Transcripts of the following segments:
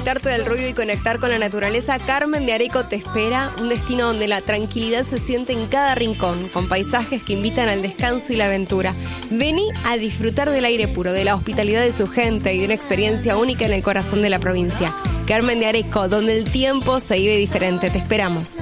desconectarte del ruido y conectar con la naturaleza, Carmen de Areco te espera, un destino donde la tranquilidad se siente en cada rincón, con paisajes que invitan al descanso y la aventura. Vení a disfrutar del aire puro, de la hospitalidad de su gente y de una experiencia única en el corazón de la provincia. Carmen de Areco, donde el tiempo se vive diferente. Te esperamos.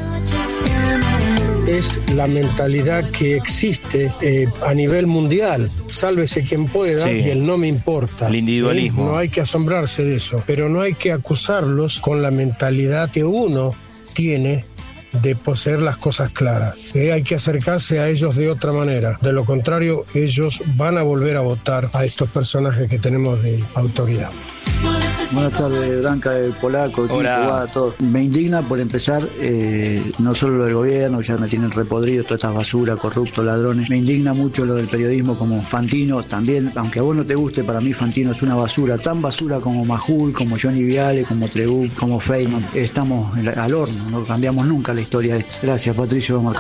Es la mentalidad que existe a nivel mundial. Sálvese quien pueda, sí. Y el no me importa. El individualismo. ¿Sí? No hay que asombrarse de eso, pero no hay que acusarlos con la mentalidad que uno tiene de poseer las cosas claras. Hay que acercarse a ellos de otra manera. De lo contrario, ellos van a volver a votar a estos personajes que tenemos de autoridad. Buenas tardes, Blanca, del Polaco, Hola. A todos. Me indigna, por empezar, no solo lo del gobierno, ya me tienen repodrido toda esta basura, corruptos, ladrones. Me indigna mucho lo del periodismo, como Fantino también, aunque a vos no te guste, para mí Fantino es una basura, tan basura como Majul, como Johnny Viale, como Tribut, como Feynman. Estamos al horno, no cambiamos nunca la historia de esto. Gracias, Patricio Marcos.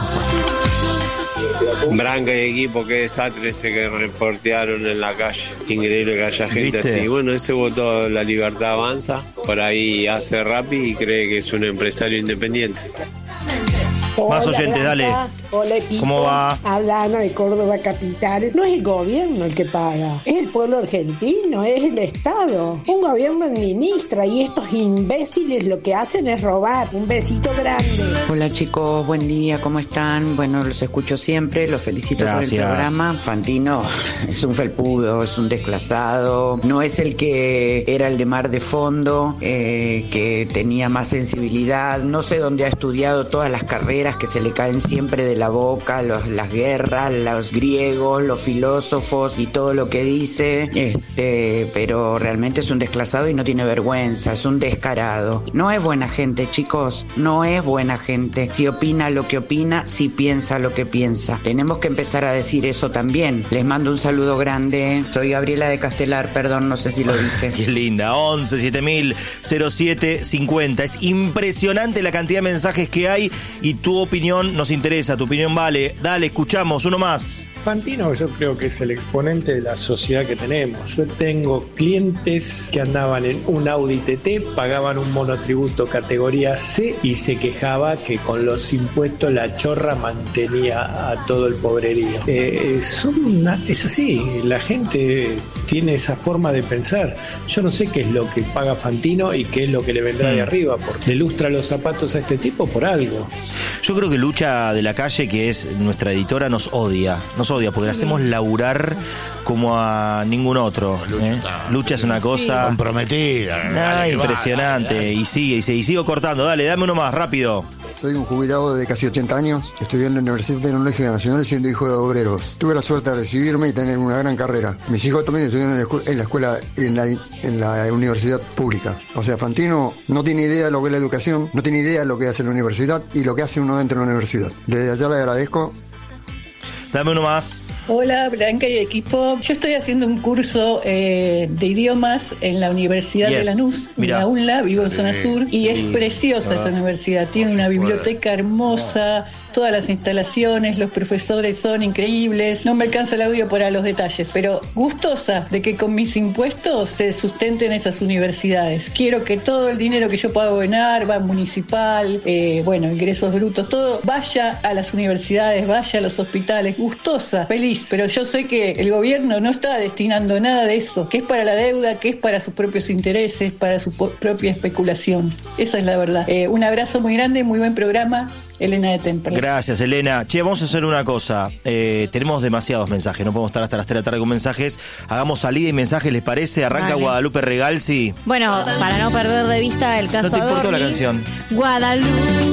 Branca y equipo, qué desastre ese que reportearon en la calle. Increíble que haya gente ¿Viste? así. Bueno, ese votó La Libertad Avanza. Por ahí hace rap y cree que es un empresario independiente. Más oyentes, dale. Hola, equipo. ¿Cómo va? Habla Ana de Córdoba Capital. No es el gobierno el que paga, es el pueblo argentino, es el Estado. Un gobierno administra y estos imbéciles lo que hacen es robar. Un besito grande. Hola chicos, buen día, ¿cómo están? Bueno, los escucho siempre, los felicito Gracias. por el programa. Fantino es un felpudo, es un desclasado, no es el que era el de Mar de Fondo, que tenía más sensibilidad, no sé dónde ha estudiado todas las carreras que se le caen siempre de la boca, las guerras, los griegos, los filósofos y todo lo que dice, pero realmente es un desclasado y no tiene vergüenza, es un descarado. No es buena gente, chicos, no es buena gente. Si opina lo que opina, si piensa lo que piensa. Tenemos que empezar a decir eso también. Les mando un saludo grande. Soy Gabriela de Castelar, perdón, no sé si lo dije. Qué linda, 11 7000 0750. Es impresionante la cantidad de mensajes que hay y tu opinión nos interesa, tu opinión vale. Dale, escuchamos, uno más. Fantino yo creo que es el exponente de la sociedad que tenemos. Yo tengo clientes que andaban en un Audi TT, pagaban un monotributo categoría C y se quejaba que con los impuestos la chorra mantenía a todo el pobrerío. Es así, la gente tiene esa forma de pensar. Yo no sé qué es lo que paga Fantino y qué es lo que le vendrá de arriba, porque le lustra los zapatos a este tipo por algo. Yo creo que Lucha de la Calle, que es nuestra editora, nos odia porque la hacemos laburar como a ningún otro. Lucha es una cosa comprometida. Impresionante. Dale. Y sigo cortando. Dale, dame uno más, rápido. Soy un jubilado de casi 80 años, estudié en la Universidad Tecnológica Nacional siendo hijo de obreros. Tuve la suerte de recibirme y tener una gran carrera. Mis hijos también estudian en la escuela, en la universidad pública. O sea, Fantino no tiene idea de lo que es la educación, no tiene idea de lo que hace la universidad y lo que hace uno dentro de la universidad. Desde allá le agradezco. Dame uno más. Hola, Blanca y equipo. Yo estoy haciendo un curso de idiomas en la Universidad de Lanús, en la UNLA, vivo en zona sur, y es preciosa esa universidad. Tiene una biblioteca hermosa, todas las instalaciones, los profesores son increíbles. No me alcanza el audio para los detalles, pero gustosa de que con mis impuestos se sustenten esas universidades. Quiero que todo el dinero que yo pueda abonar, va municipal, ingresos brutos, todo vaya a las universidades, vaya a los hospitales. Gustosa, feliz, pero yo sé que el gobierno no está destinando nada de eso, que es para la deuda, que es para sus propios intereses, para su propia especulación. Esa es la verdad. Un abrazo muy grande, muy buen programa. Elena de Temperley. Gracias, Elena. Che, vamos a hacer una cosa. Tenemos demasiados mensajes, no podemos estar hasta las 3 de la tarde con mensajes. Hagamos salida y mensajes, ¿les parece? Arranca Dale. Guadalupe Regalsi. Bueno, para no perder de vista el caso ¿No te importó Adorni, la canción? Guadalupe.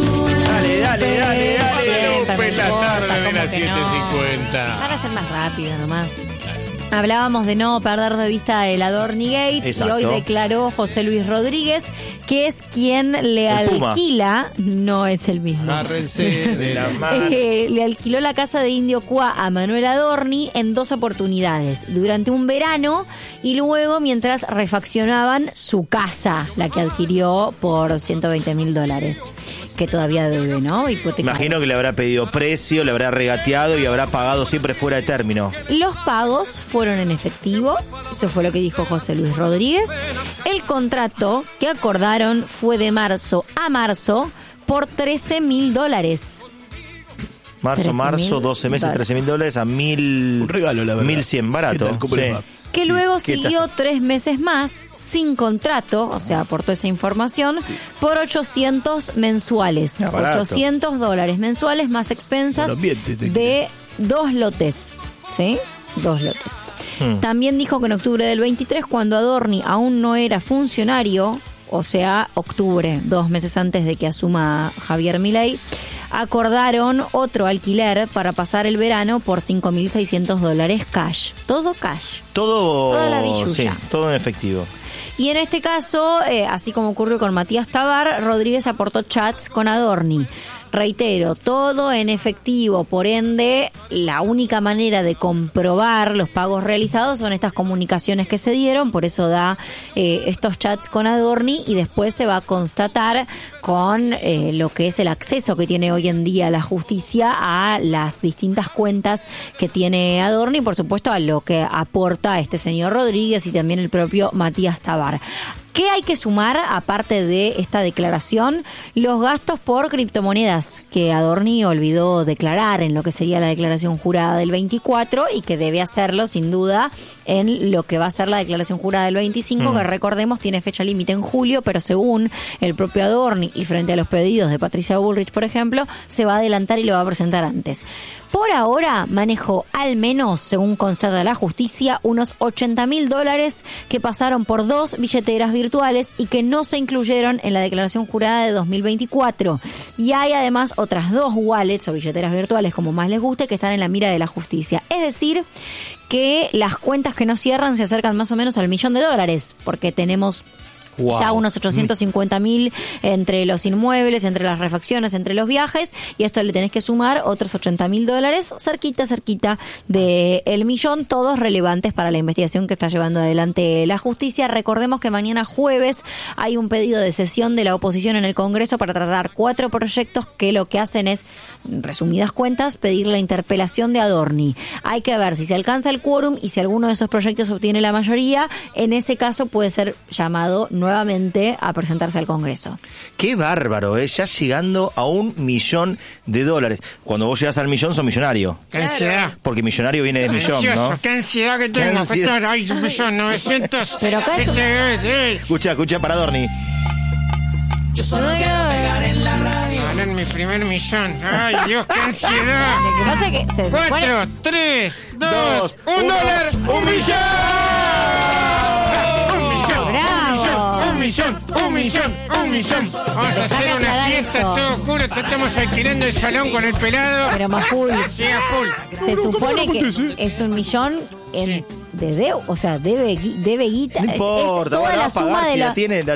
Dale. Siempre La tarde de las 7:50. Para ser más rápido nomás. Hablábamos de no perder de vista el Adorni Gate. Exacto. Y hoy declaró José Luis Rodríguez que es quien le alquila, no es el mismo. Agárrense de la mano. Le alquiló la casa de Indio Cuá a Manuel Adorni en 2 oportunidades, durante un verano y luego mientras refaccionaban su casa, la que adquirió por $120,000, que todavía debe, ¿no? Imagino que le habrá pedido precio, le habrá regateado y habrá pagado siempre fuera de término. Los pagos fueron en efectivo. Eso fue lo que dijo José Luis Rodríguez. El contrato que acordaron fue de marzo a marzo por $13.000. Marzo, 12 meses, $13.000 a $1.000. Un regalo, la verdad. 1.100, barato. Que luego siguió 3 meses más sin contrato, o sea, aportó esa información, por $800 mensuales. $800 mensuales más expensas de 2 lotes. ¿Sí? 2 lotes. También dijo que en octubre del 23, cuando Adorni aún no era funcionario, o sea, octubre, 2 meses antes de que asuma Javier Milei, acordaron otro alquiler para pasar el verano por $5.600 cash. Todo cash. Toda la billulla. Sí, todo en efectivo. Y en este caso, así como ocurrió con Matías Tabar, Rodríguez aportó chats con Adorni. Reitero, todo en efectivo, por ende, la única manera de comprobar los pagos realizados son estas comunicaciones que se dieron, por eso da estos chats con Adorni y después se va a constatar con lo que es el acceso que tiene hoy en día la justicia a las distintas cuentas que tiene Adorni y por supuesto a lo que aporta este señor Rodríguez y también el propio Matías Tabar. ¿Qué hay que sumar, aparte de esta declaración? Los gastos por criptomonedas que Adorni olvidó declarar en lo que sería la declaración jurada del 24 y que debe hacerlo, sin duda, en lo que va a ser la declaración jurada del 25, que recordemos tiene fecha límite en julio, pero según el propio Adorni y frente a los pedidos de Patricia Bullrich, por ejemplo, se va a adelantar y lo va a presentar antes. Por ahora manejó al menos, según constata la justicia, unos $80.000 que pasaron por 2 billeteras virtuales y que no se incluyeron en la declaración jurada de 2024. Y hay además otras 2 wallets o billeteras virtuales, como más les guste, que están en la mira de la justicia. Es decir, que las cuentas que no cierran se acercan más o menos al $1.000.000, porque tenemos... Wow. Ya unos 850.000 entre los inmuebles, entre las refacciones, entre los viajes, y esto le tenés que sumar otros $80.000, cerquita del millón, todos relevantes para la investigación que está llevando adelante la justicia. Recordemos que mañana jueves hay un pedido de sesión de la oposición en el Congreso para tratar 4 proyectos que lo que hacen es, en resumidas cuentas, pedir la interpelación de Adorni. Hay que ver si se alcanza el quórum y si alguno de esos proyectos obtiene la mayoría, en ese caso puede ser llamado nuevamente a presentarse al Congreso. Qué bárbaro, ya llegando a $1.000.000. Cuando vos llegas al millón, sos millonario. ¡Qué ansiedad! Porque millonario viene de millón, ¿no? ¡Qué ansiedad que tengo! ¡Ay, 1.900.000! Pero acá Escucha, para Adorni. Yo solo quiero pegar en la radio. Ganar mi primer millón. ¡Ay, Dios, qué ansiedad! Lo que pasa es que se 4, 3, 2, $1, ¡1 millón! ¡Un millón! Vamos a hacer una fiesta todo oscuro. Estamos alquilando el salón con el pelado. Pero más full. Sí, a full. Se supone que es $1 millón o sea, debe guita. No importa, es toda la suma de la tiene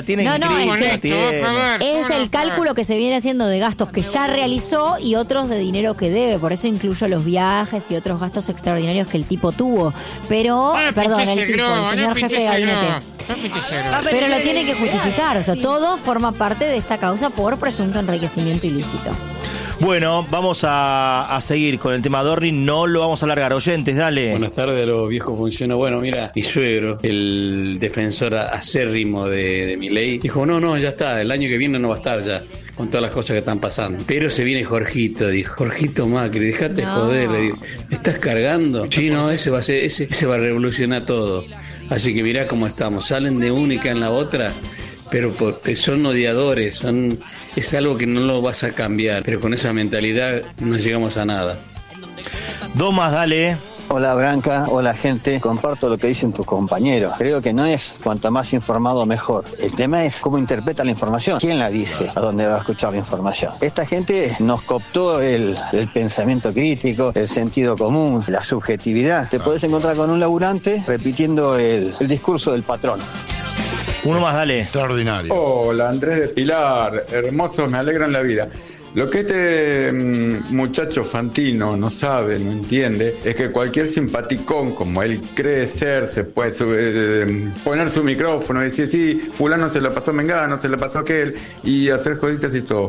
es el cálculo que se viene haciendo de gastos que ya realizó y otros de dinero que debe. Por eso incluyo los viajes y otros gastos extraordinarios que el tipo tuvo. Pero, perdón, el señor jefe de gabinete. Pero lo tiene que justificar, o sea, todo forma parte de esta causa por presunto enriquecimiento ilícito. Bueno, vamos a seguir con el tema Adorni, no lo vamos a alargar. Oyentes, dale. Buenas tardes a los viejos funcionarios. Bueno, mira, mi suegro, el defensor acérrimo de Milei, dijo, no, ya está, el año que viene no va a estar ya, con todas las cosas que están pasando. Pero se viene Jorgito, dijo, Jorgito Macri, dejate joder, le digo, ¿me estás cargando? Sí, no, ese va a revolucionar todo. Así que mirá cómo estamos, salen de una y caen en la otra, pero porque son odiadores, es algo que no lo vas a cambiar, pero con esa mentalidad no llegamos a nada. 2 más, dale. Hola Branca, hola gente, comparto lo que dicen tus compañeros. Creo que no es cuanto más informado mejor. El tema es cómo interpreta la información, quién la dice, a dónde va a escuchar la información. Esta gente nos cooptó el pensamiento crítico, el sentido común, la subjetividad. Te podés encontrar con un laburante repitiendo el discurso del patrón. 1 más, dale. Extraordinario. Hola, Andrés de Pilar, hermoso, me alegran la vida. Lo que este muchacho Fantino no sabe, no entiende, es que cualquier simpaticón, como él cree ser, se puede poner su micrófono y decir, sí, fulano se lo pasó Mengano, se lo pasó aquel, y hacer joditas y todo.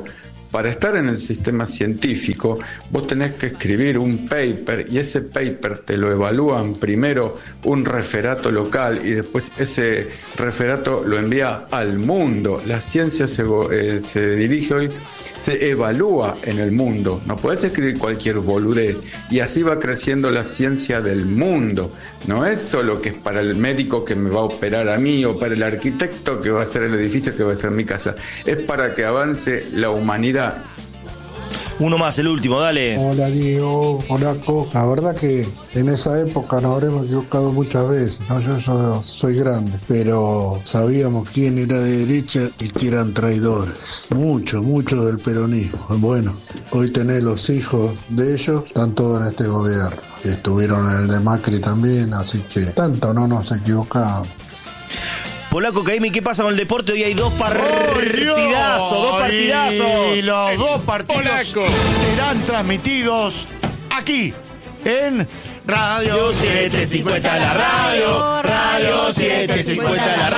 para estar en el sistema científico, vos tenés que escribir un paper y ese paper te lo evalúan primero un referato local y después ese referato lo envía al mundo. La ciencia se dirige hoy, se evalúa en el mundo. No podés escribir cualquier boludez y así va creciendo la ciencia del mundo. No es solo que es para el médico que me va a operar a mí o para el arquitecto que va a hacer el edificio que va a ser mi casa. Es para que avance la humanidad. Uno más, el último, dale. Hola Diego, Polaco. La verdad que en esa época nos habremos equivocado muchas veces, ¿no? Yo soy grande, pero sabíamos quién era de derecha y quién eran traidores. Mucho del peronismo. Bueno, hoy tenés los hijos de ellos, están todos en este gobierno. Y estuvieron en el de Macri también, así que tanto no nos equivocamos. Polaco, Caimi, ¿qué pasa con el deporte? Hoy hay dos partidazos. Y los dos partidos serán transmitidos aquí, en Radio 750 la Radio 750 la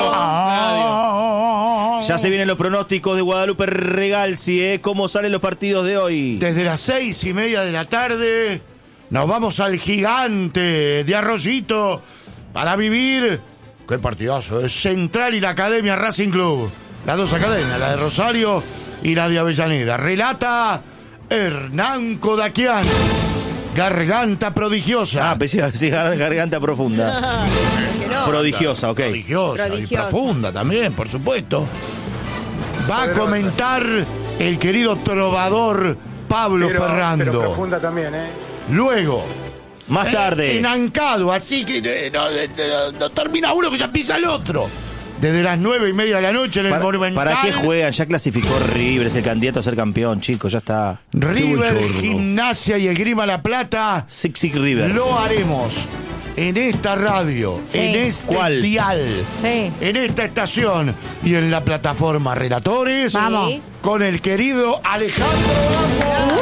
radio. Ya se vienen los pronósticos de Guadalupe Regalsi, ¿eh? ¿Cómo salen los partidos de hoy? Desde las 6:30 de la tarde nos vamos al Gigante de Arroyito para vivir. ¡Qué partidazo! Es Central y la Academia Racing Club. Las dos academias, la de Rosario y la de Avellaneda. Relata Hernán Kodakian. Garganta prodigiosa. Pensé garganta profunda. Prodigiosa, ok. Prodigiosa y profunda también, por supuesto. Va a comentar el querido trovador Pablo Ferrando. Pero profunda también, ¿eh? Luego... Más tarde. Enancado, así que no termina uno que ya pisa el otro. Desde las 9:30 de la noche en el Monumental. ¿Para qué juegan? Ya clasificó River, es el candidato a ser campeón, chicos, ya está. River, Gimnasia y Esgrima La Plata. Six River. Lo haremos en esta radio, en este dial, en esta estación y en la plataforma Relatores. Vamos. Con el querido Alejandro Bambo.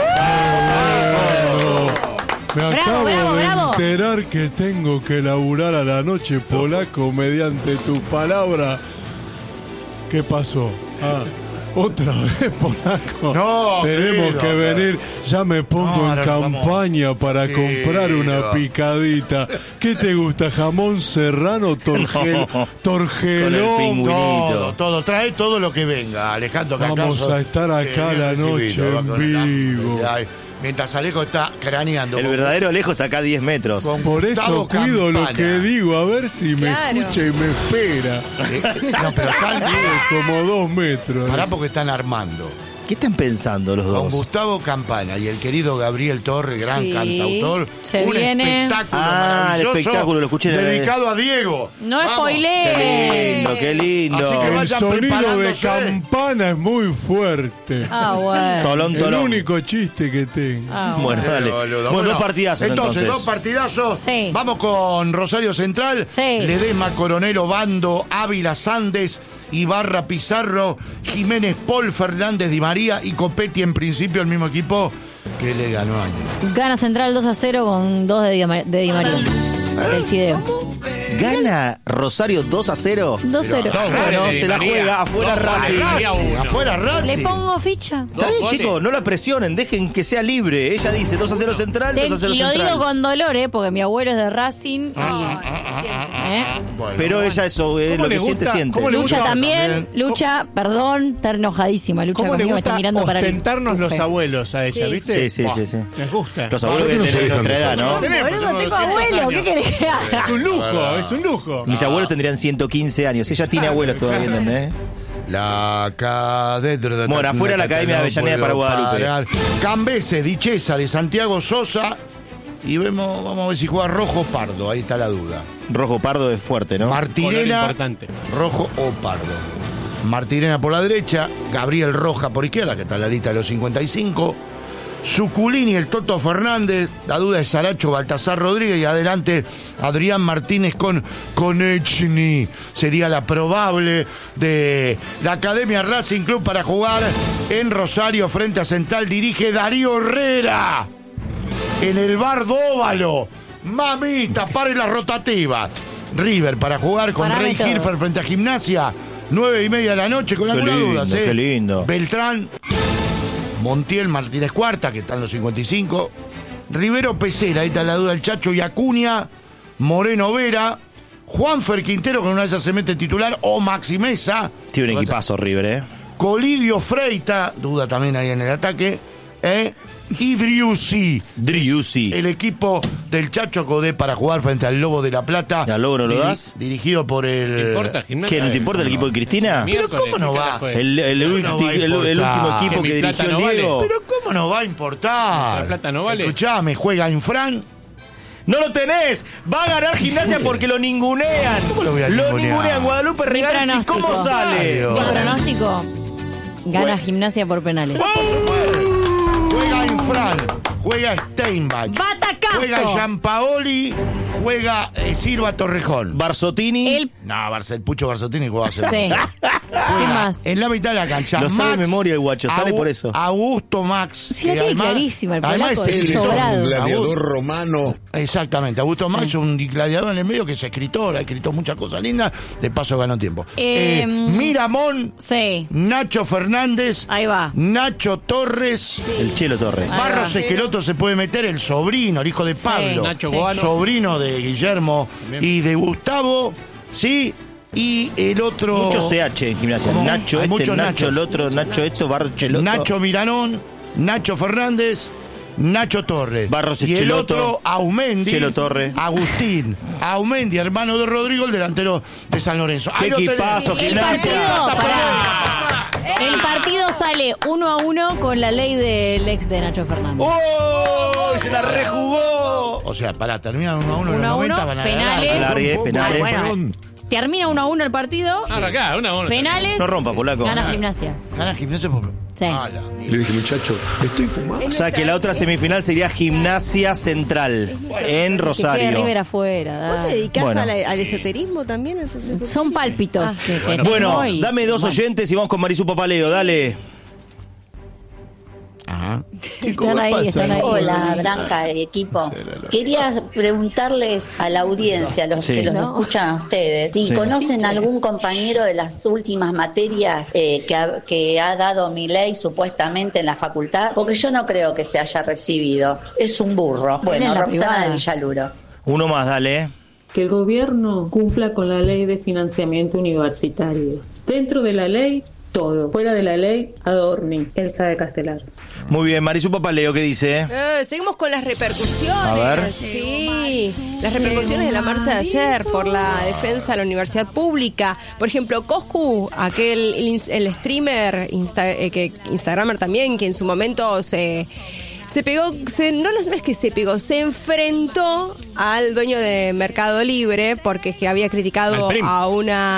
Me acabo de enterar que tengo que laburar a la noche, Polaco, mediante tu palabra. ¿Qué pasó? Otra vez, Polaco. No, tenemos querido, que venir. Ya me pongo en campaña para comprar una picadita. ¿Qué te gusta? ¿Jamón serrano, torgelón? Todo. Trae todo lo que venga, Alejandro. Vamos a estar acá la noche en vivo. Mientras Alejo está craneando. El verdadero Alejo está acá a 10 metros. Por eso cuido lo que digo, a ver si me escucha y me espera. No, pero están como 2 metros. Pará porque están armando. ¿Qué están pensando los dos? Con Gustavo Campana y el querido Gabriel Torre, gran cantautor. Se viene espectáculo maravilloso. El espectáculo lo escuché dedicado a Diego. No spoilees. Qué lindo. Así que el sonido de campana es muy fuerte. Bueno. Tolón. El único chiste que tengo. Bueno, dale. Bueno, dos partidazos entonces. Dos partidazos. Sí. Vamos con Rosario Central. Sí. Ledesma, Coronel Obando, Ávila Sandes, Ibarra Pizarro, Jiménez Paul, Fernández Di María y Copetti, en principio el mismo equipo que le ganó a ayer. Gana Central 2-0 con 2 de Di María. El Fideo. ¿Gana Rosario 2-0? 2-0. Bueno, se la juega afuera Racing. Afuera Racing. Le pongo ficha. Está bien, chicos, no la presionen, dejen que sea libre. Ella dice 2-0 Central, 2-0 Central. Y lo digo con dolor, porque mi abuelo es de Racing. Pero ella eso, lo que siente. Lucha también, Lucha, perdón, está enojadísima. Lucha ¿Cómo conmigo, le me está gusta mirando para ostentarnos los abuelos a ella, viste? Sí. Les gusta. Los abuelos que tienen nuestra edad, ¿no? No tengo abuelo, ¿qué querés que haga? Es un lujo. Mis abuelos tendrían 115 años. Ella tiene abuelos todavía, ¿entendés? La cadena. Bueno, afuera la Academia de Avellaneda para Guadalupe. Cambese, Di César, Santiago Sosa. Y vamos a ver si juega Rojo o Pardo. Ahí está la duda. Rojo Pardo es fuerte, ¿no? Martirena, Rojo o Pardo. Martirena por la derecha, Gabriel Roja por izquierda, que está en la lista de los 55. Suculini, el Toto Fernández, la duda es Saracho, Baltasar Rodríguez y adelante Adrián Martínez con Konechny. Sería la probable de la Academia Racing Club para jugar en Rosario frente a Central. Dirige Darío Herrera en el Bardo Óvalo. Mamita, pare la rotativa. River para jugar con Rey Hirfer frente a Gimnasia. 9:30 de la noche con algunas dudas. Qué lindo. Beltrán, Montiel, Martínez Cuarta, que están los 55. Rivero Pesera, ahí está la duda del Chacho y Acuña. Moreno Vera. Juanfer Quintero, que una vez se mete titular. O Maxi Mesa. Tiene un equipazo River, Colidio Freita, duda también ahí en el ataque. Y Driussi, el equipo del Chacho Codé para jugar frente al Lobo de la Plata. ¿Al Lobo no lo das? Dirigido por el... ¿Te importa, ¿qué, no te importa el equipo de Cristina? Pero ¿cómo no va? El último equipo que dirigió el Diego. Pero ¿cómo no va a importar? La Plata no vale. Escuchame, juega Infran. ¡No lo tenés! ¡Va a ganar Gimnasia porque lo ningunean! ¿Cómo lo voy a ningunear? Lo ningunean Guadalupe Regalis. ¿Cómo sale? Mi pronóstico, gana Gimnasia por penales. Juega Infran, juega Steinbach, ¡Batacazo! juega Gianpaoli, juega Silva Torrejón. Barzotini. El Pucho Barzotini juega. Sí. ¿Qué más? En la mitad de la cancha. Lo sabe de memoria el guacho, sale por eso. Augusto Max. Sí, la tiene clarísima, el además polaco es sobrado. Un gladiador romano. Exactamente, Augusto Max es un gladiador en el medio que es escritor, ha escrito muchas cosas lindas, de paso ganó tiempo. Miramón, sí. Nacho Fernández, ahí va. Nacho Torres, el Chelo Torres. Barros Esqueloto se puede meter, el sobrino, el hijo de Pablo, Nacho Goano, sobrino de Guillermo y de Gustavo, ¿sí? Y el otro... Mucho CH en Gimnasia. Nacho Nacho el otro, Nacho Barcheloto. Nacho Miranón, Nacho Fernández, Nacho Torres. Barros y el Cheloto, otro, Aumendi. Chelo Torre. Agustín. Aumendi, hermano de Rodrigo, el delantero de San Lorenzo. ¡Qué equipazo, Gimnasia! El partido sale 1-1 con la ley del ex de Nacho Fernández. ¡Oh! ¡Se la rejugó! O sea, terminan 1-1 en los 90, van a penales. Penales. Bueno, termina 1-1 el partido. Acá, 1-1. Penales. No rompa, polaco. Gana Gimnasia. Gana Gimnasia por... Sí. Le dije, muchacho, estoy fumando. O sea que la otra semifinal sería Gimnasia Central en Rosario. Que River afuera. ¿Vos te dedicás al esoterismo también? Son pálpitos. Bueno, dame dos oyentes y vamos con Marisú Papaleo, dale. Ajá. Están ahí. Hola, Branca, equipo. Quería preguntarles a la audiencia, a los que los escuchan a ustedes, si conocen algún compañero de las últimas materias que ha dado Milei supuestamente en la facultad, porque yo no creo que se haya recibido. Es un burro. Bueno, Roxana de Villaluro. Uno más, dale. Que el gobierno cumpla con la ley de financiamiento universitario. Dentro de la ley, todo. Fuera de la ley, adorni. Elsa de Castelar. Muy bien, Marisú Papaleo, ¿qué dice? Seguimos con las repercusiones. A ver. Sí, las repercusiones de la marcha de ayer por la defensa de la universidad pública. Por ejemplo, Coscu, el streamer, instagramer también, que en su momento se pegó, no es que se pegó, se enfrentó al dueño de Mercado Libre porque es que había criticado a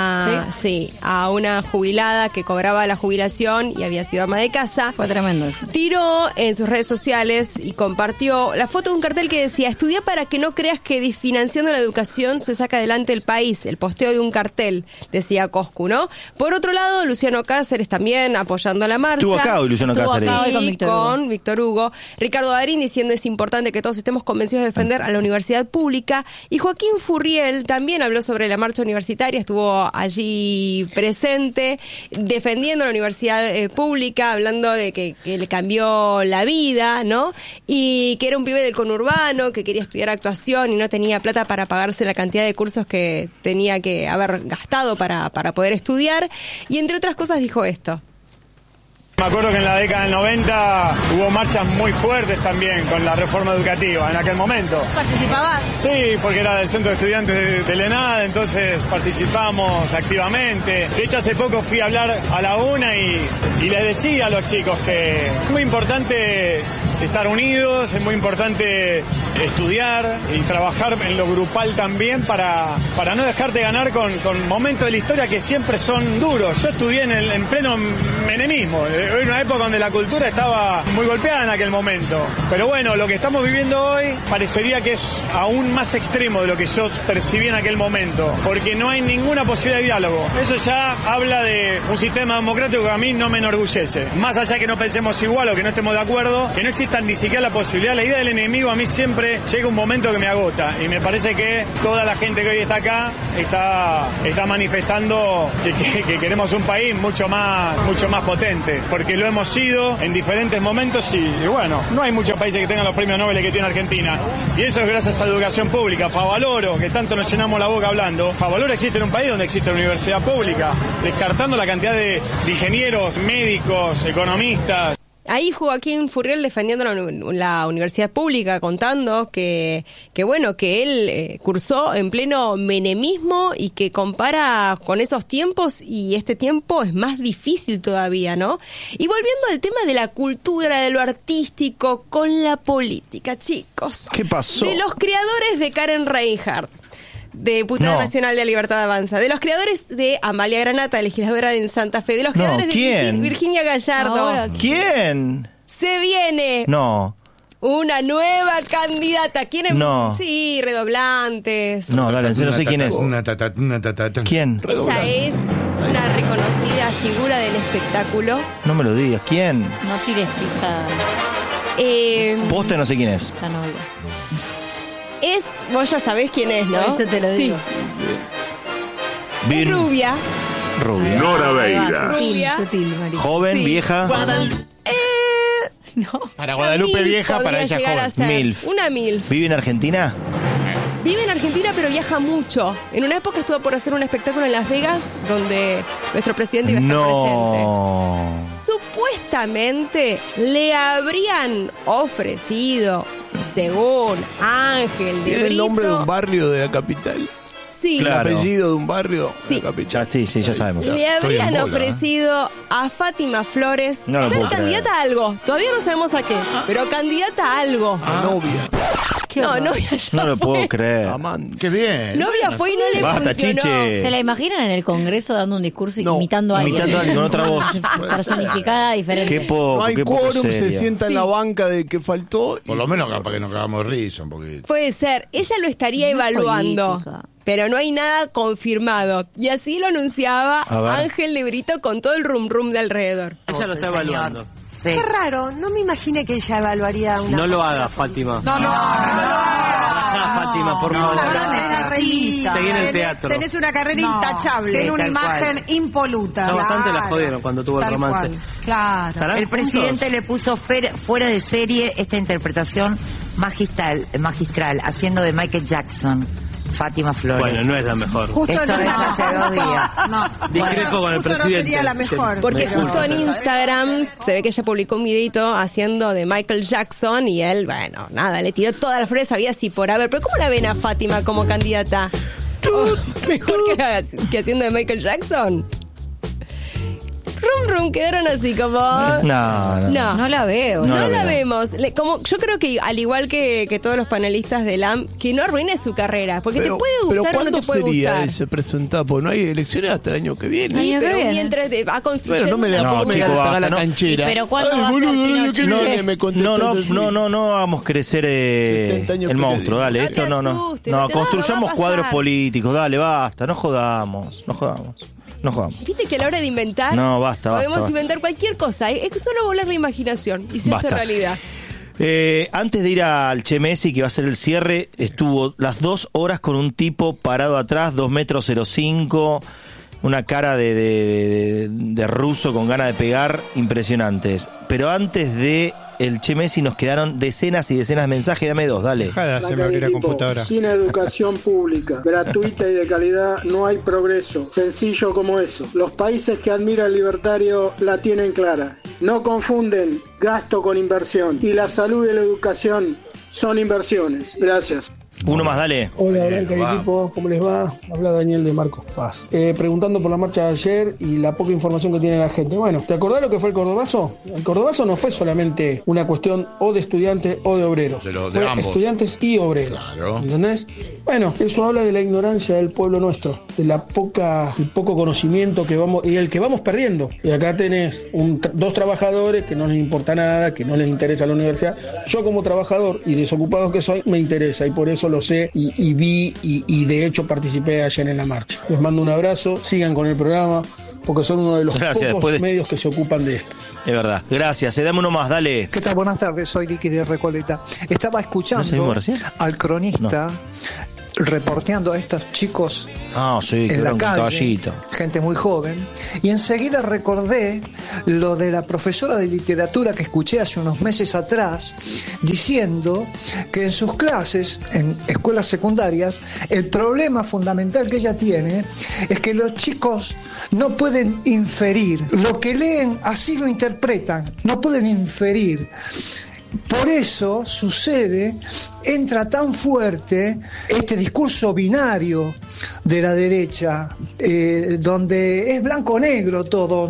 una jubilada que cobraba la jubilación y había sido ama de casa. Fue tremendo eso. Tiró en sus redes sociales y compartió la foto de un cartel que decía: estudia para que no creas que financiando la educación se saca adelante el país. El posteo de un cartel, decía Coscu, ¿no? Por otro lado, Luciano Cáceres también apoyando la marcha. Estuvo acá hoy Luciano Cáceres. Con Víctor Hugo. Ricardo Darín diciendo: es importante que todos estemos convencidos de defender a la universidad pública. Y Joaquín Furriel también habló sobre la marcha universitaria, estuvo allí presente defendiendo la universidad pública, hablando de que le cambió la vida, ¿no? Y que era un pibe del conurbano, que quería estudiar actuación y no tenía plata para pagarse la cantidad de cursos que tenía que haber gastado para poder estudiar. Y entre otras cosas dijo esto. Me acuerdo que en la década del 90 hubo marchas muy fuertes también con la reforma educativa en aquel momento. ¿Participabas? Sí, porque era del centro de estudiantes de ENADE, entonces participamos activamente. De hecho, hace poco fui a hablar a la UNA y les decía a los chicos que es muy importante estar unidos, es muy importante estudiar y trabajar en lo grupal también para no dejarte ganar con momentos de la historia que siempre son duros. Yo estudié en pleno menemismo. Era una época donde la cultura estaba muy golpeada en aquel momento. Pero bueno, lo que estamos viviendo hoy parecería que es aún más extremo de lo que yo percibí en aquel momento, porque no hay ninguna posibilidad de diálogo. Eso ya habla de un sistema democrático que a mí no me enorgullece. Más allá que no pensemos igual o que no estemos de acuerdo, que no exista ni siquiera la posibilidad. La idea del enemigo a mí siempre siempre llega un momento que me agota y me parece que toda la gente que hoy está acá está manifestando que queremos un país mucho más potente, porque lo hemos sido en diferentes momentos y bueno, no hay muchos países que tengan los premios Nobel que tiene Argentina, y eso es gracias a la educación pública. Favaloro, que tanto nos llenamos la boca hablando, Favaloro existe en un país donde existe la universidad pública, descartando la cantidad de ingenieros, médicos, economistas. Ahí Joaquín Furriel defendiendo la universidad pública, contando que bueno, que él cursó en pleno menemismo y que compara con esos tiempos y este tiempo es más difícil todavía, ¿no? Y volviendo al tema de la cultura, de lo artístico con la política, chicos. ¿Qué pasó? De los creadores de Karen Reinhardt, diputada nacional de Libertad Avanza, de los creadores de Amalia Granata, legisladora de Santa Fe, de los creadores de Virginia Gallardo. ¿Quién? Se viene una nueva candidata. ¿Quién es? No. Sí, redoblantes. No, dale, no sé quién es. ¿Quién? Ella es una reconocida figura del espectáculo. No me lo digas, ¿quién? No tires pista. Posta, no sé quién es. La novia. Vos ya sabés quién es, ¿no? Por eso te lo digo. Sí. Es rubia. Nora Beira. Sutil, joven, vieja. No. Para Guadalupe vieja, para ella joven. MILF. Una MILF. ¿Vive en Argentina? Vive en Argentina, pero viaja mucho. En una época estuvo por hacer un espectáculo en Las Vegas donde nuestro presidente iba a estar presente. Supuestamente le habrían ofrecido, según Ángel de ¿Tiene Brito, el nombre de un barrio de la capital? Sí. Claro. El apellido de un barrio de la capital. Ya sabemos. Le habrían ofrecido a Fátima Flores ser candidata a algo. Todavía no sabemos a qué, pero candidata a algo. Novia. Novia ya no lo fue. puedo creer. Qué bien. Novia fue y no le Basta, funcionó. Chiche. ¿Se la imaginan en el Congreso dando un discurso imitando a alguien? Imitando a alguien con otra voz. Personificada diferente. Qué poco, no hay qué poco quórum, se seria. sienta en la banca de que faltó. Por lo menos capaz que nos cagamos de risa un poquito. Puede ser. Ella lo estaría evaluando. Pero no hay nada confirmado. Y así lo anunciaba Ángel de Brito con todo el rum de alrededor. Ella lo está evaluando. Sí. Qué raro, no me imaginé que ella evaluaría una... No lo haga, Fátima. No lo haga. Fátima, por favor. Seguí en el teatro. Tenés una carrera intachable. Tenés una imagen impoluta. No, bastante la jodieron cuando tuvo el romance. Claro. El presidente le puso fuera de serie esta interpretación magistral, haciendo de Michael Jackson. Fátima Flores. Bueno, no es la mejor. Esto es hace 2 días. Discrepo con el presidente. No sería la mejor. Porque justo en Instagram se ve que ella publicó un videito haciendo de Michael Jackson y él, bueno, nada, le tiró todas las flores, había así por haber. Pero ¿cómo la ven a Fátima como candidata? ¿Mejor que haciendo de Michael Jackson? Quedaron así como... No la veo. No la vemos. Yo creo que al igual que todos los panelistas de LAM, que no arruine su carrera, porque te puede gustar o no te puede sería gustar. se presenta? Porque no hay elecciones hasta el año que viene. Sí, pero mientras va construyendo... Bueno, no me la la canchera. Pero ¿cuándo va a ser No hagamos crecer el monstruo, dale. Esto no. Construyamos cuadros políticos, dale, basta. No jodamos. Viste que a la hora de inventar podemos inventar cualquier cosa, es solo volar la imaginación y se hace realidad. Antes de ir al Che Messi, que va a ser el cierre, estuvo las 2 horas con un tipo parado atrás, 2,05 metros, una cara de ruso con ganas de pegar, impresionantes. Pero antes de el Che Messi nos quedaron decenas y decenas de mensajes. Dame 2, dale. Se me abrió la computadora. Sin educación pública, gratuita y de calidad, no hay progreso. Sencillo como eso. Los países que admira el libertario la tienen clara. No confunden gasto con inversión. Y la salud y la educación son inversiones. Gracias. Uno más, dale. Hola, Blanca y equipo, ¿cómo les va? Habla Daniel de Marcos Paz. Preguntando por la marcha de ayer y la poca información que tiene la gente. Bueno, ¿te acordás lo que fue el Cordobazo? El Cordobazo no fue solamente una cuestión o de estudiantes o de obreros. De ambos. Estudiantes y obreros. Claro. ¿Entendés? Bueno, eso habla de la ignorancia del pueblo nuestro, de el poco conocimiento que vamos perdiendo. Y acá tenés 2 trabajadores que no les importa nada, que no les interesa la universidad. Yo como trabajador y desocupado que soy, me interesa y por eso lo sé y vi y de hecho participé ayer en la marcha. Les mando un abrazo, sigan con el programa, porque son uno de los pocos medios que se ocupan de esto. Es verdad. Gracias. Dame uno más, dale. ¿Qué tal? Buenas tardes, soy Liqui de Recoleta. Estaba escuchando al cronista reporteando a estos chicos en la calle, gente muy joven, y enseguida recordé lo de la profesora de literatura que escuché hace unos meses atrás, diciendo que en sus clases, en escuelas secundarias, el problema fundamental que ella tiene es que los chicos no pueden inferir. Lo que leen, así lo interpretan, no pueden inferir. Por eso sucede, entra tan fuerte este discurso binario de la derecha, donde es blanco-negro todo,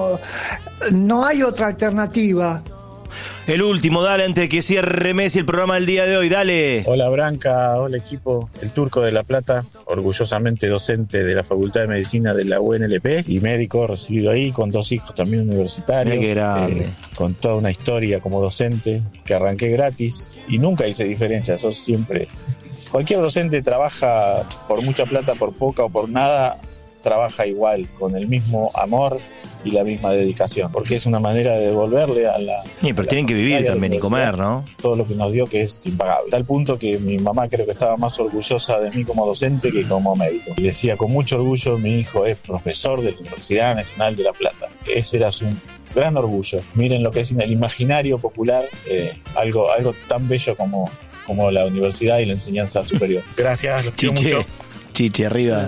no hay otra alternativa. El último, dale, antes de que cierre Messi el programa del día de hoy, dale. Hola Branca, hola equipo, el Turco de La Plata, orgullosamente docente de la Facultad de Medicina de la UNLP y médico recibido ahí, con 2 hijos también universitarios. Qué grande. Con toda una historia como docente, que arranqué gratis y nunca hice diferencia, sos siempre... Cualquier docente trabaja por mucha plata, por poca o por nada, trabaja igual, con el mismo amor y la misma dedicación, porque es una manera de devolverle a la... Sí, pero tienen que vivir también y comer, ¿no? Todo lo que nos dio, que es impagable. Tal punto que mi mamá creo que estaba más orgullosa de mí como docente que como médico. Y decía con mucho orgullo, mi hijo es profesor de la Universidad Nacional de La Plata. Ese era su gran orgullo. Miren lo que es en el imaginario popular, algo tan bello como la universidad y la enseñanza superior. Gracias, los quiero mucho. Chiche, arriba.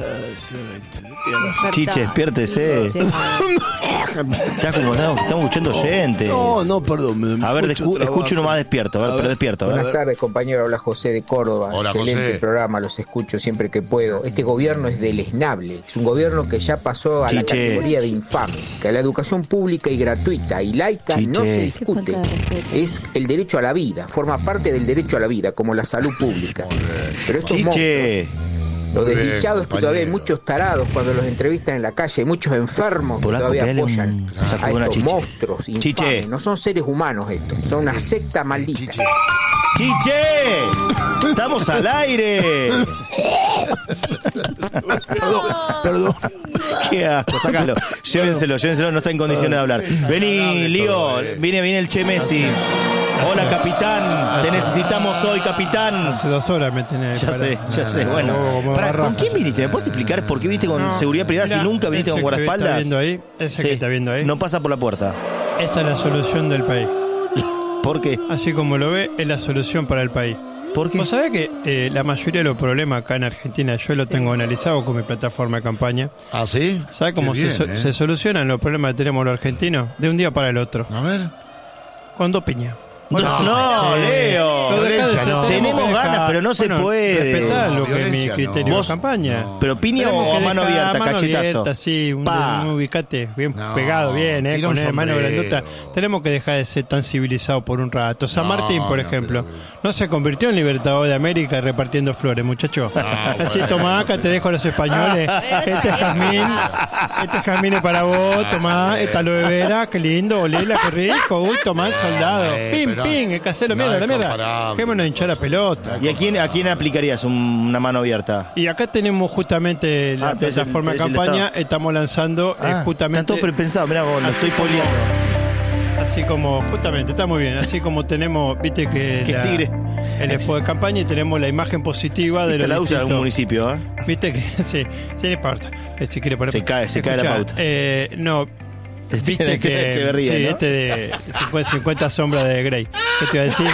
Chiche, despiértese. Estás como estamos escuchando oyentes. No, perdón. A ver, escucho uno más despierto. A ver, pero despierto. Buenas tardes, compañero. Habla José de Córdoba. Hola, excelente José. Programa, los escucho siempre que puedo. Este gobierno es deleznable. Es un gobierno que ya pasó a la categoría de infame. Que la educación pública y gratuita y laica no se discute. Es el derecho a la vida. Forma parte del derecho a la vida, como la salud pública. Pero estos monstruos, lo desdichado es que todavía hay muchos tarados cuando los entrevistan en la calle, hay muchos enfermos que todavía apoyan a estos monstruos infames. No son seres humanos estos, son una secta maldita. ¡Chiche! ¡Estamos al aire! Perdón. Qué asco, sácalo. Llévenselo, no está en condiciones de hablar. Vení, Lío, viene el Che Messi. Hola, capitán. Te necesitamos hoy, capitán. Hace 2 horas me tenés. Ya sé. Bueno, ¿con quién viniste? ¿Me puedes explicar por qué viniste con seguridad privada si nunca viniste con guardaespaldas? Ese que está viendo ahí. No pasa por la puerta. Esa es la solución del país. ¿Por qué? Así como lo ve, es la solución para el país. ¿Por qué? Vos sabés que la mayoría de los problemas acá en Argentina yo lo tengo analizado con mi plataforma de campaña. ¿Ah, sí? ¿Sabés cómo se solucionan los problemas que tenemos los argentinos? De un día para el otro. A ver. Con 2 piñas. No, Leo. Tenemos ganas, pero no se puede. Respetar lo que es mi criterio de campaña. Pero piña o mano abierta, cachetazo. Abierta, sí, un ubicate bien pegado, bien, con la mano grandota. Tenemos que dejar de ser tan civilizados por un rato. San Martín, por ejemplo, no se convirtió en libertador de América repartiendo flores, muchacho. Así, tomá, acá te dejo los españoles. Este jazmín es para vos, tomá, esta aloe vera, qué lindo, olila, qué rico. Uy, tomá el soldado. Pim, el casero, mierda, la mierda. Quémonos hinchar la pelota. ¿Y a quién aplicarías una mano abierta? Y acá tenemos justamente la plataforma de campaña. Estamos lanzando justamente. Está todo prepensado, mirá vos, lo estoy poliendo. Así como, justamente, está muy bien. Así como tenemos, viste que el spot de campaña y tenemos la imagen positiva de los la usa en algún municipio, viste que sí no importa. Si quiere poner, se cae la pauta. No. Viste que Echeverría, sí, ¿no? Este de 50 sombras de Grey. ¿Qué te iba a decir?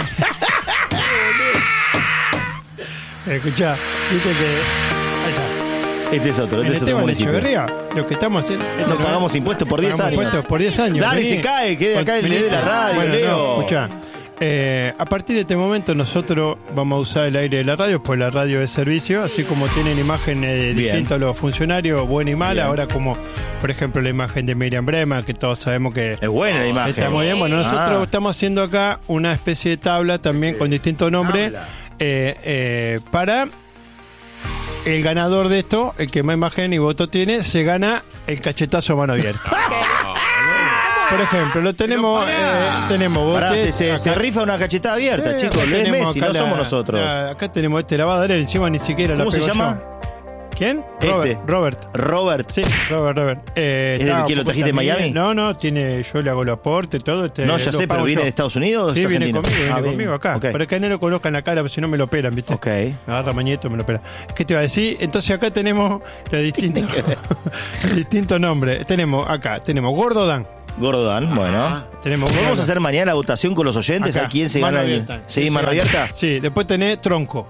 Escuchá, viste que ahí está. Este es otro, en otro municipio. Echeverría, lo que estamos haciendo. No pagamos impuestos por 10 años. Impuestos por 10 años. Dale, se cae, quede acá el de la radio, bueno, Leo. Escuchá. A partir de este momento nosotros vamos a usar el aire de la radio, pues la radio es servicio, así como tienen imágenes distintas los funcionarios, buena y mala. Ahora como, por ejemplo, la imagen de Miriam Brema, que todos sabemos que es buena la imagen. Está muy bien. Bueno, nosotros estamos haciendo acá una especie de tabla también con distintos nombres para el ganador de esto, el que más imagen y voto tiene, se gana el cachetazo a mano abierta. Por ejemplo, lo tenemos bote. Se rifa una cachetada abierta, chicos. Lo es Messi, no somos nosotros. Acá tenemos la va a dar encima ni siquiera la ¿Cómo se llama? ¿Quién? Robert. Sí, Robert. ¿Es el que lo trajiste de Miami? No, yo le hago el aporte, todo. No, ya sé, pero ¿viene de Estados Unidos? Sí, viene conmigo acá. Okay. Pero acá no lo conozcan la cara, si no me lo operan, ¿viste? Ok. Me agarra mañeto, me lo operan. ¿Qué te iba a decir? Entonces acá tenemos los distintos nombres. Tenemos Gordo Dan. Gordo Dan, bueno. ¿Podemos hacer mañana la votación con los oyentes? Acá. ¿A quién se gana? ¿Sí, mano abierta? Sí, después tenés Tronco.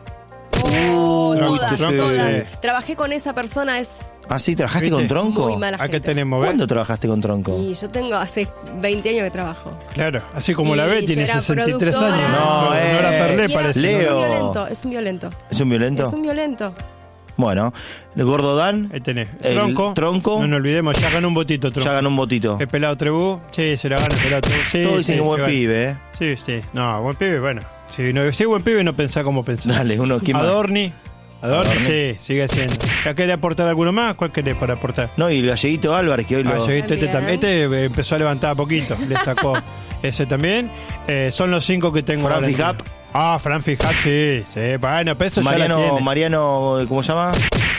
Todas. Trabajé con esa persona. Ah, sí, ¿trabajaste con Tronco? Muy mala gente. tenemos, ¿Cuándo trabajaste con Tronco? Y yo tengo hace 20 años que trabajo. Claro, así como la ve, tiene 63 años. No era Perlé, parece. Leo. Es un violento. ¿Es un violento? Bueno, el Gordo Dan. Ahí tenés. Tronco. No nos olvidemos, ya ganó un votito, Tronco. El Pelado Trebú. Sí, se la gana el Pelado Trebú. Sí, todos dicen que buen pibe, ¿eh? Sí. No, buen pibe, bueno. Si buen pibe, no pensá como pensás. Dale, ¿quién más? Adorni, sí, sigue siendo. ¿Ya querés aportar alguno más? ¿Cuál querés para aportar? No, y el Galleguito Álvarez, que hoy lo... Galleguito, este empezó a levantar a poquito, le sacó ese también. Son los 5 que tengo. Fran Fijap. Fran Fijap, sí. Bueno, pero eso Mariano, ¿cómo se llama?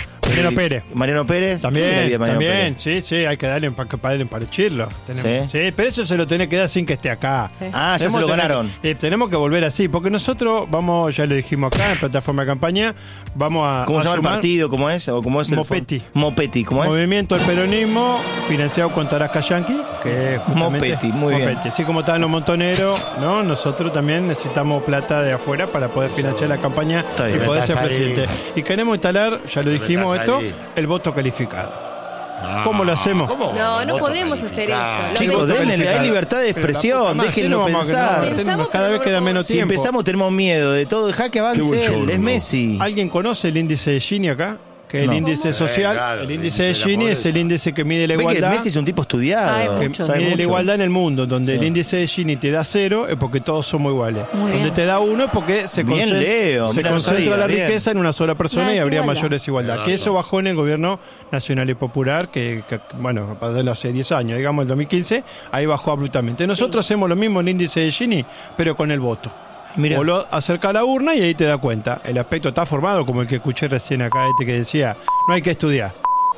Mariano Pérez. También. Pérez. Sí, hay que darle para echirlo. Sí, pero eso se lo tenés que dar sin que esté acá. Sí. Ya se lo ganaron. Tenemos que volver así, porque nosotros vamos, ya lo dijimos acá en plataforma de campaña, vamos a... ¿Cómo se llama el partido? ¿Cómo es? Mopetti, ¿cómo es? Movimiento del Peronismo, financiado con Tarasca Yankee, que es Mopetti, muy bien. Así como están los montoneros, ¿no? Nosotros también necesitamos plata de afuera para poder financiar la campaña y poder ser presidente. Y queremos instalar, ya lo dijimos, el voto calificado. ¿Cómo lo hacemos? No podemos hacer eso. Chicos, hay libertad de expresión, déjenlo pensar. Cada vez queda menos tiempo. Si empezamos tenemos miedo de todo, deja que avance él, es Messi. ¿Alguien conoce el índice de Gini acá? Que el índice social, el índice de Gini es el índice que mide la igualdad. Messi es un tipo estudiado. Mide la igualdad en el mundo, donde el índice de Gini te da 0 es porque todos somos iguales. Donde te da 1 es porque se concentra la riqueza en una sola persona y habría mayor desigualdad. Que eso bajó en el gobierno nacional y popular, que hace 10 años, digamos el 2015, ahí bajó abruptamente. Nosotros hacemos lo mismo en el índice de Gini, pero con el voto. Vos lo acerca a la urna y ahí te das cuenta. El aspecto está formado, como el que escuché recién acá, que decía, no hay que estudiar.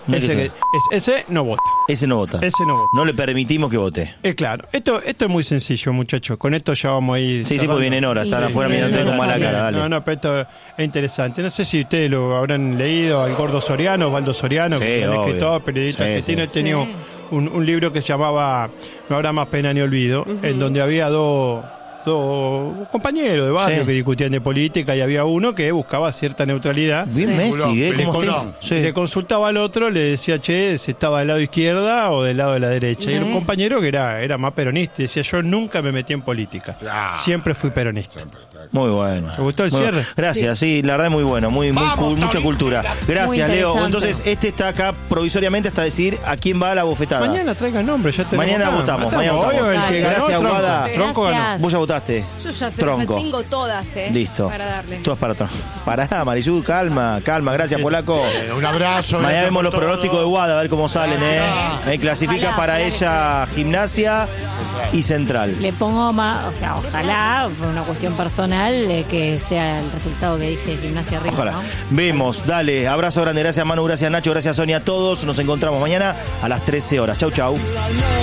Ese no vota. Ese no vota. No le permitimos que vote. Claro. Esto es muy sencillo, muchachos. Con esto ya vamos a ir. Sí, porque vienen horas. Están afuera mirando con mala cara. Dale. No, pero esto es interesante. No sé si ustedes lo habrán leído al Gordo Soriano, Osvaldo Soriano, que es un escritor, periodista argentino. Tenía un libro que se llamaba No habrá más pena ni olvido, en donde había dos compañeros de barrio que discutían de política y había uno que buscaba cierta neutralidad. Bien Messi, le consultaba al otro, le decía, si estaba del lado izquierda o del lado de la derecha. Y el compañero que era más peronista decía, yo nunca me metí en política. Siempre fui peronista. Muy bueno. ¿Te gustó el cierre? Gracias, sí, la verdad es muy bueno, muy cool, mucha cultura. Gracias, Leo. Entonces, está acá provisoriamente hasta decidir a quién va la bofetada. Mañana traigan nombre, ya tenemos. Mañana votamos. Gracias, Guada. Tronco ganó. Vos ya votaste. Yo ya tengo todas, Listo. para darle. Todas para Tronco. Pará, Marisú, calma. Gracias, Polaco. Un abrazo. Mañana vemos los pronósticos de Guada, a ver cómo salen, clasifica para ella Gimnasia y Central. Le pongo más, ojalá, por una cuestión personal, que sea el resultado que dije Gimnasia arriba. Ojalá. ¿No? Vemos, dale. Abrazo grande. Gracias, Manu. Gracias, Nacho. Gracias, Sonia. Todos nos encontramos mañana a las 13 horas. Chau.